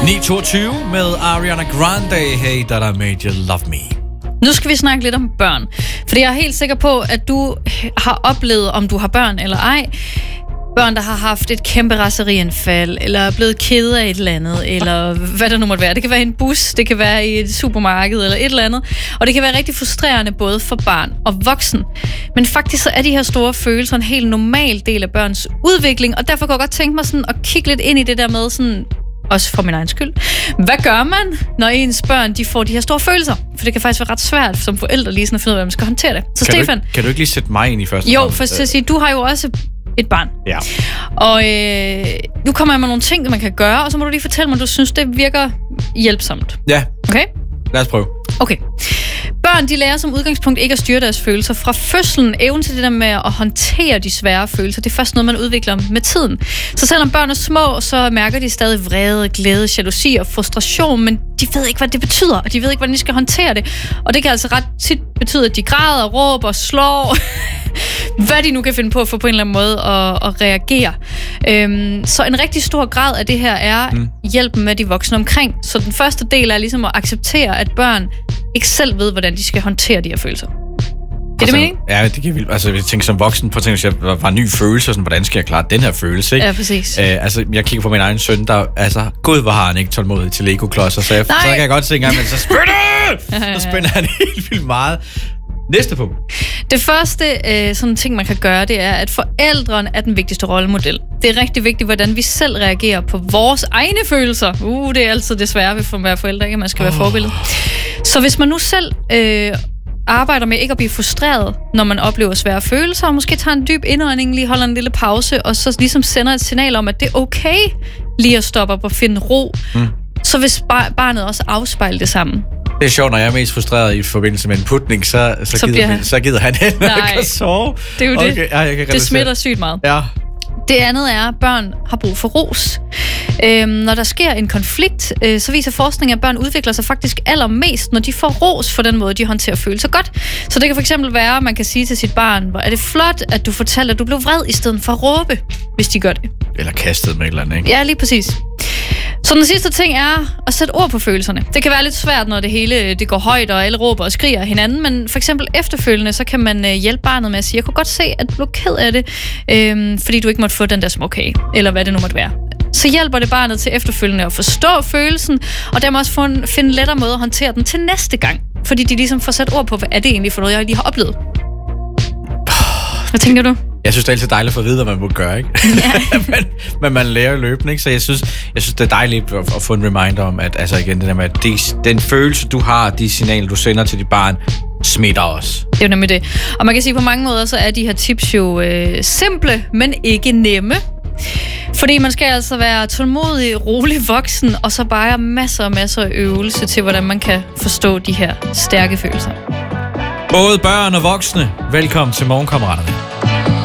9:22 med Ariana Grande. Hey, that I made you love me. Nu skal vi snakke lidt om børn. Fordi jeg er helt sikker på, at du har oplevet, om du har børn eller ej, børn, der har haft et kæmpe raserianfald, eller er blevet ked af et eller andet, eller hvad der nu måtte være. Det kan være i en bus, det kan være i et supermarked, eller et eller andet. Og det kan være rigtig frustrerende, både for barn og voksen. Men faktisk så er de her store følelser en helt normal del af børns udvikling, og derfor kan jeg godt tænke mig sådan at kigge lidt ind i det der med sådan, også for min egen skyld. Hvad gør man, når ens børn de får de her store følelser? For det kan faktisk være ret svært som forældre lige sådan at finde ud af, hvordan man skal håndtere det. Så Stefan, kan du ikke lige sætte mig ind i første? Jo, først til at sige, du har jo også et barn. Ja. Og nu kommer jeg med nogle ting, man kan gøre, og så må du lige fortælle mig, om du synes, det virker hjælpsomt. Ja. Okay? Lad os prøve. Okay. Børn, de lærer som udgangspunkt ikke at styre deres følelser. Fra fødslen, evnen til det der med at håndtere de svære følelser, det er først noget, man udvikler med tiden. Så selvom børn er små, så mærker de stadig vrede, glæde, jalousi og frustration, men de ved ikke, hvad det betyder, og de ved ikke, hvordan de skal håndtere det. Og det kan altså ret tit betyde, at de græder, råber, slår, hvad de nu kan finde på for en eller anden måde at reagere. Så en rigtig stor grad af det her er hjælpen med de voksne omkring. Så den første del er ligesom at acceptere, at børn ikke selv ved, hvordan de skal håndtere de her følelser. Er det mening? Ja, det kan vildt. Altså, jeg tænker som voksen på ting, hvis jeg var en ny følelse, sådan, hvordan skal jeg klare den her følelse, ikke? Ja, præcis. Jeg kigger på min egen søn, der, gud, hvor har han ikke tålmodighed til Lego-klodser, så kan jeg godt se en gang, men så spænder han helt vildt meget. Næste punkt. Det første sådan ting, man kan gøre, det er, at forældrene er den vigtigste rollemodel. Det er rigtig vigtigt, hvordan vi selv reagerer på vores egne følelser. Det er altid det svære ved at være forældre, ikke? Man skal være forbillede. Så hvis man nu selv arbejder med ikke at blive frustreret, når man oplever svære følelser, og måske tager en dyb indånding, lige holder en lille pause, og så ligesom sender et signal om, at det er okay lige at stoppe op og finde ro, så hvis barnet også afspejler det samme. Det er sjovt, når jeg er mest frustreret i forbindelse med en putning, så gider han heller ikke at sove. Det er jo det. Ja, det smitter sygt meget. Ja. Det andet er, at børn har brug for ros. Når der sker en konflikt, så viser forskning, at børn udvikler sig faktisk allermest, når de får ros for den måde, de håndterer følelser godt. Så det kan fx være, at man kan sige til sit barn, hvor er det flot, at du fortalte, at du blev vred, i stedet for at råbe, hvis de gør det. Eller kastet med et eller andet, ikke? Ja, lige præcis. Så den sidste ting er at sætte ord på følelserne. Det kan være lidt svært, når det hele det går højt, og alle råber og skriger hinanden, men for eksempel efterfølgende, så kan man hjælpe barnet med at sige, jeg kunne godt se, at du blev ked af det, fordi du ikke måtte få den der småkage, eller hvad det nu måtte være. Så hjælper det barnet til efterfølgende at forstå følelsen, og dermed også finde en lettere måde at håndtere den til næste gang. Fordi de ligesom får sat ord på, hvad er det egentlig for noget, jeg lige har oplevet. Hvad tænker du? Jeg synes, det er altid dejligt at få at vide, hvad man må gøre, ikke? Ja. men man lærer løbende, ikke? Så jeg synes, det er dejligt at få en reminder om, at altså igen, det der med, at den følelse, du har, de signaler, du sender til dit barn, smitter også. Det er jo nemlig det. Og man kan sige, på mange måder, så er de her tips jo simple, men ikke nemme. Fordi man skal altså være tålmodig, rolig voksen, og så bare masser af øvelse til, hvordan man kan forstå de her stærke følelser. Både børn og voksne, velkommen til Morgenkammeraterne.